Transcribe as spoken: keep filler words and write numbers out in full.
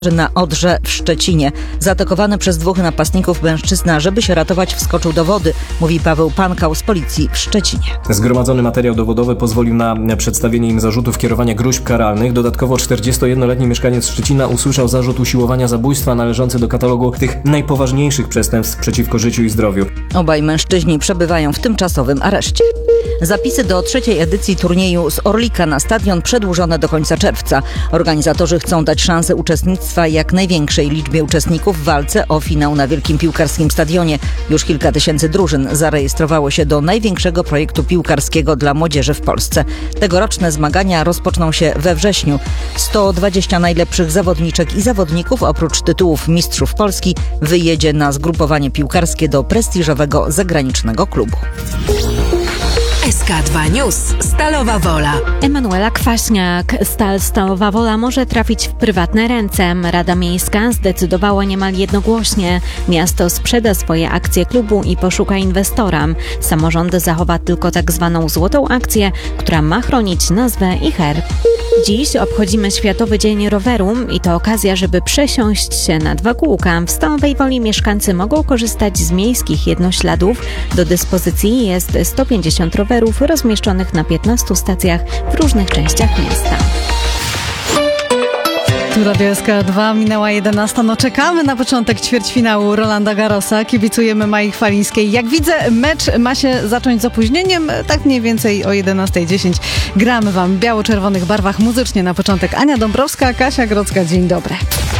na Odrze w Szczecinie. Zaatakowany przez dwóch napastników mężczyzna, żeby się ratować, wskoczył do wody, mówi Paweł Pankał z policji w Szczecinie. Zgromadzony materiał dowodowy pozwolił na przedstawienie im zarzutów kierowania gróźb karalnych. Dodatkowo czterdziestojednoletni mieszkaniec Szczecina usłyszał zarzut usiłowania zabójstwa należący do katalogu tych najpoważniejszych przestępstw przeciwko życiu i zdrowiu. Obaj mężczyźni przebywają w tymczasowym areszcie. Zapisy do trzeciej edycji turnieju z Orlika na stadion przedłużone do końca czerwca. Organizatorzy chcą dać szansę uczestnictwa jak największej liczbie uczestników w walce o finał na Wielkim Piłkarskim Stadionie. Już kilka tysięcy drużyn zarejestrowało się do największego projektu piłkarskiego dla młodzieży w Polsce. Tegoroczne zmagania rozpoczną się we wrześniu. sto dwadzieścia najlepszych zawodniczek i zawodników oprócz tytułów mistrzów Polski wyjedzie na zgrupowanie piłkarskie do prestiżowego zagranicznego klubu. S K dwa News. Stalowa Wola. Emanuela Kwaśniak. Stal Stalowa Wola może trafić w prywatne ręce. Rada Miejska zdecydowała niemal jednogłośnie. Miasto sprzeda swoje akcje klubu i poszuka inwestora. Samorząd zachowa tylko tak zwaną złotą akcję, która ma chronić nazwę i herb. Dziś obchodzimy Światowy Dzień Roweru i to okazja, żeby przesiąść się na dwa kółka. W Stalowej Woli mieszkańcy mogą korzystać z miejskich jednośladów. Do dyspozycji jest sto pięćdziesiąt rowerów rozmieszczonych na piętnastu stacjach w różnych częściach miasta. Tu Radio S K dwa, minęła jedenasta. No czekamy na początek ćwierćfinału Rolanda Garrosa. Kibicujemy Mai Chwalińskiej. Jak widzę, mecz ma się zacząć z opóźnieniem. Tak mniej więcej o jedenasta dziesięć. Gramy wam w biało-czerwonych barwach muzycznie na początek. Ania Dąbrowska, Kasia Grodzka. Dzień dobry.